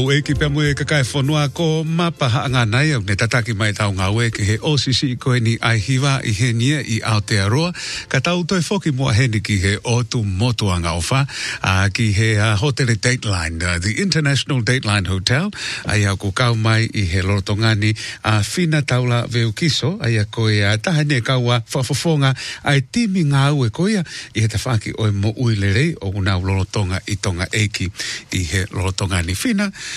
Au e ki pia mue kakai whanua ko mapaha anga nei au ne tataki mai tau ngā ue ki he osisi koe ni ai hiwa I he nia I Aotearoa. Ka tau toi foki mua heni ki he otu motuanga ofa ki he hotele Dateline, the International Dateline Hotel. Ai au ko kau mai I he lorotongani Fina Taula Veukiso. Ai a koe tahane kaua whafafonga ai timi ngā ue koea I he tawhaki oe mo uilerei o unau lorotonga I tonga eiki I he lorotongani Fina.